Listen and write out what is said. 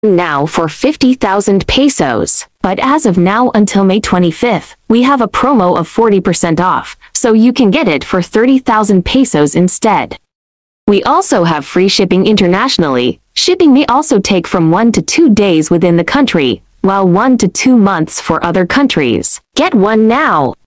now for 50,000 pesos. But as of now until May 25th, we have a promo of 40% off, so you can get it for 30,000 pesos instead. We also have free shipping internationally. Shipping may also take from 1 to 2 days within the country, while 1 to 2 months for other countries. Get one now!